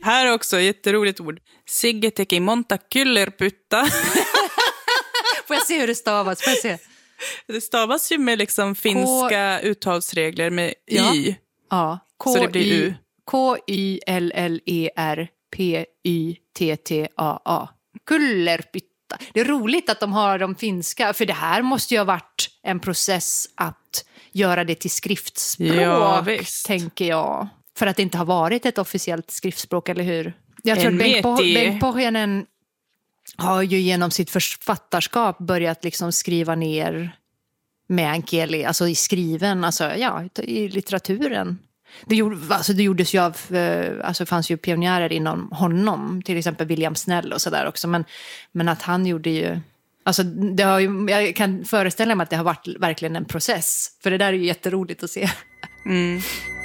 Här också, jätteroligt ord. Sigge teki monta kyllerpytta. Får jag se hur det stavas? Får jag se? Det stavas ju med liksom finska uttalsregler med y. Ja. Så det blir u. Kyllerpyttaa. Kullerpytta. Det är roligt att de har de finska, för det här måste ju ha varit en process att göra det till skriftspråk, tänker jag. För att det inte har varit ett officiellt skriftspråk, eller hur? Jag tror att Bengt Pohjanen har ju genom sitt författarskap börjat liksom skriva ner meänkieli, alltså i skriven, alltså i litteraturen. Det gjordes ju av, alltså fanns ju pionjärer inom honom, till exempel William Snell och sådär också, men att han gjorde ju, alltså det har ju, jag kan föreställa mig att det har varit verkligen en process, för det där är ju jätteroligt att se.